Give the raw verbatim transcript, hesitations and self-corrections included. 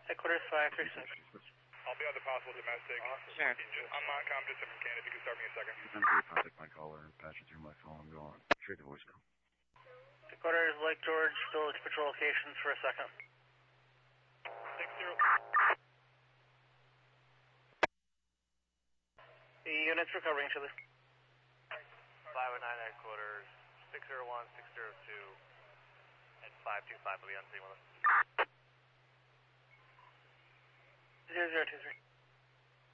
Headquarters five three six. I'll be on the possible domestic. Sure. I'm Montcom, just from Canada. If you can start me a second. Contact my caller and patch it through my phone. Go on. Straight to voicemail. Headquarters Lake George, Village Patrol locations for a second. Six zero. The units recovering each other. five oh nine headquarters, six zero one, six zero two, and five two five will be on scene with us. Zero zero two three.